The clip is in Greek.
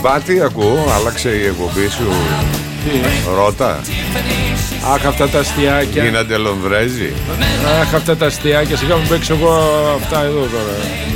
Μπάτι, ακούω, άλλαξε η εκπομπή σου. Τι? Ρώτα. Αχ, αυτά τα αστιάκια. Γίνατε Λονδρέζοι. Αχ, αυτά τα αστιάκια. Σιγά μην παίξω εγώ αυτά εδώ τώρα.